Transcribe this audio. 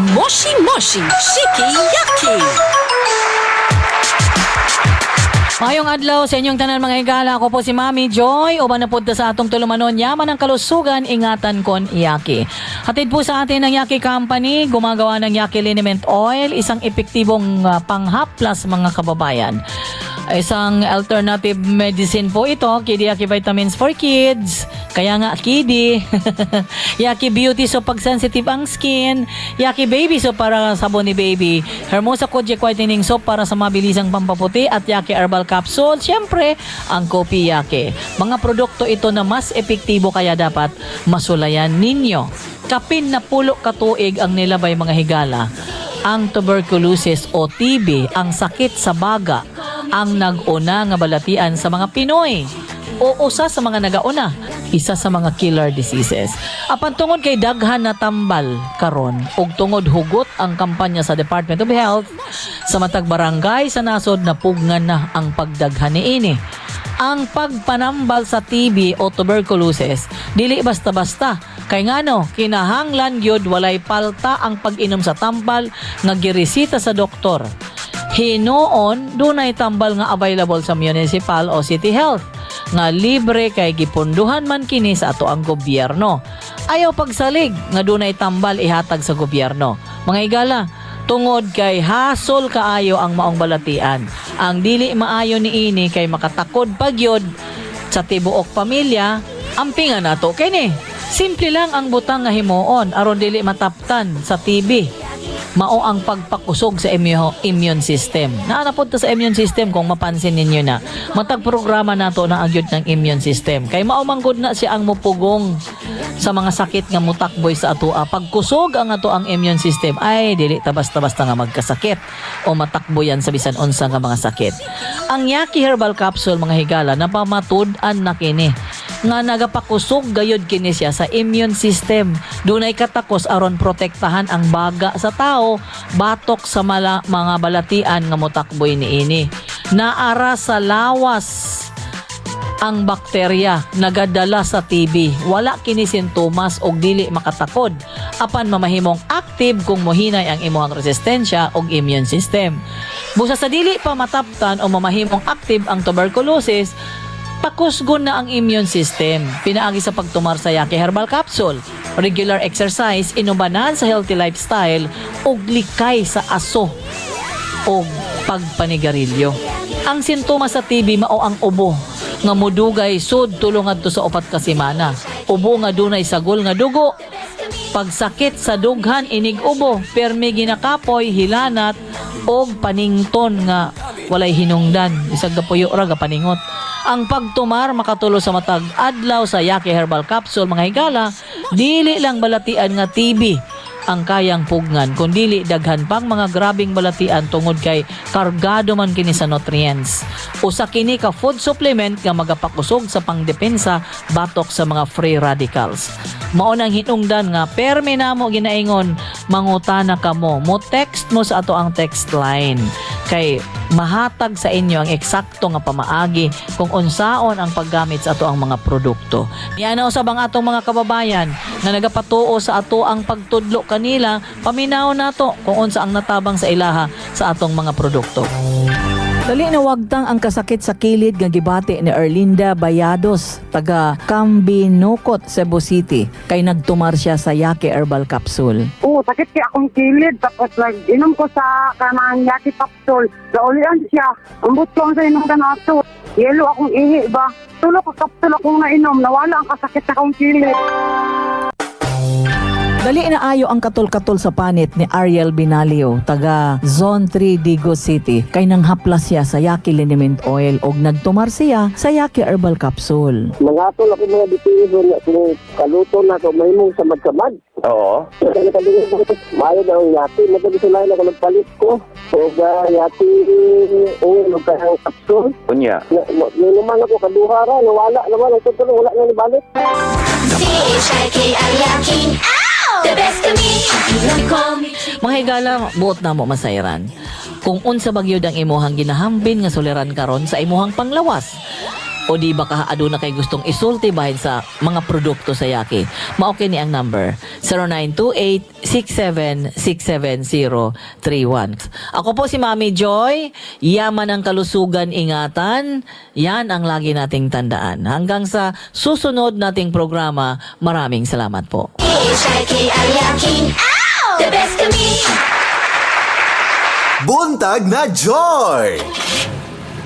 Moshi Moshi Shiki Yaki. Mayong adlaw sa inyong tanan mga higala. Ako po si Mami Joy. Uban na punta sa atong tulumanon. Yaman ang kalusugan, ingatan kon Yaki. Hatid po sa atin ng Yaki Company. Gumagawa ng Yaki Liniment Oil. Isang epektibong panghaplas mga kababayan. Isang alternative medicine po ito. Kidi Yaki Vitamins for Kids. Kaya nga Kidi. Yaki Beauty so pag sensitive ang skin. Yaki Baby so para sabon ni baby. Hermosa Kojic Whitening Soap para sa mabilisang pampaputi. At Yaki Herbal Capsule. Siyempre, ang Kopi Yaki. Mga produkto ito na mas epektibo kaya dapat masulayan ninyo. Kapin na pulo katuig ang nilabay mga higala. Ang tuberculosis o TB, ang sakit sa baga, ang nag-una nga balatian sa mga Pinoy. O usa sa mga nagauna, isa sa mga killer diseases. Apan tungod kay daghan na tambal karon ug tungod hugot ang kampanya sa Department of Health sa matag barangay sa nasod na pugnan na ang pagdaghan niini. Ang pagpanambal sa TB o tuberculosis dili basta-basta kay ngano kinahanglan gyud walay palta ang pag-inom sa tambal nga giresita sa doktor. Hinuon dunay tambal nga available sa municipal o city health nga libre kay gipunduhan man kini sa ato ang gobyerno. Ayaw pagsalig nga dunay tambal ihatag sa gobyerno. Mga higala, tungod kay hasol kaayo ang maong balatian. Ang dili maayo niini kay makatakod pagyod sa tibuok pamilya, ampingan nato kini. Simple lang ang butang nga himuon aron dili mataptan sa TB. Mao ang pagpakusog sa immune system. Naanapod ta sa immune system kung mapansin ninyo na. Matag programa nato na agyod ng immune system. Kay mao manggod na siya ang mupugong sa mga sakit nga mutakboy sa atoa. Pagkusog ang ato ang immune system ay dili ta basta-basta nga magkasakit o matakbo yan sa bisan unsa nga mga sakit. Ang Yaki Herbal Capsule mga higala napamatud-an na kini nga nagapakusog gayod kini siya sa immune system. Dunay katakos aron protektahan ang baga sa tao batok sa mga balatian nga motakboy niini. Naara sa lawas ang bakterya nagadala sa TB. Wala kini sintomas og dili makatakod. Apan mamahimong active kung mohinay ang imong resistensya og immune system. Busa sa dili pa mataptan o mamahimong active ang tuberculosis, pakusgon na ang immune system. Pinaagi sa pagtumar sa Yaki Herbal Capsule, regular exercise, inubanan sa healthy lifestyle, ug likay sa aso o pagpanigarilyo. Ang sintomas sa TB mao ang ubo nga mudugay sud tulo ngadto sa 4 ka semana. Ubo nga dunay sagol nga dugo. Pagsakit sa dughan inig ubo, permi ginakapoy, hilanat og panington nga walay hinungdan. Isag gapuyo ra ga paningot. Ang pagtumar makatulo sa matag adlaw sa Yaki Herbal Capsule mga higala, dili lang balatian nga TB ang kayang pugnan, kundili daghan pang mga grabing balatian tungod kay kargado man kini sa nutrients. Usa kini ka food supplement nga magapakusog sa pangdepensa batok sa mga free radicals. Mao nang hinungdan nga permi namo ginaingon mangutana kamo, mo text mo sa ato ang text line kay mahatag sa inyo ang eksakto nga pamaagi kung unsaon ang paggamit sa ato ang mga produkto. Yan na usab ang atong mga kababayan na nagapatuo sa ato ang pagtudlo kanila, paminaw nato kung unsa ang natabang sa ilaha sa atong mga produkto. Dali na wagtang ang kasakit sa kilid nga gibati ni Erlinda Bayados, taga Cambinocot, Cebu City, kay nagtumar siya sa Yaki Herbal Capsule. Sakit kaya akong kilid, tapos inom ko sa kanang Yaki Capsule. Naulian siya, ambot ko ang sa inom ka na ito. Yelo akong ihi ba? Tulo ka capsule akong nainom, nawala ang kasakit sa akong kilid. Dali na ayo ang katol-katol sa panit ni Ariel Binalio, taga Zone 3 Digo City, kay nang haplas siya sa Yaki Liniment Oil og nagtumar siya sa Yaki Herbal Capsule. Mga atol ako mga bitizo na kung kaluto na ito, may mong samad-samad. Oo. Mayo na ang Yaki, madali sila na nagpalit ko. O Yaki oil o kayang capsule. Kunya. Naman ako kaduhara, nawala naman, ang tutulong, wala na nibalik. C-H-I-K-I-Yaki. The best to me. Mga higala, buot na mo masayran. Kung unsa bagyod ang imuhang ginahambin nga suliran karon sa imuhang panglawas. o di ba ka aduna kay gustong isulti bahin sa mga produkto sa Yaki. Maokay ni ang number 0928-67-67031. Ako po si Mami Joy, yaman ang kalusugan, ingatan, yan ang lagi nating tandaan. Hanggang sa susunod nating programa, maraming salamat po. Shikey and yucky. Ow! The best of me. Buntag na Joy!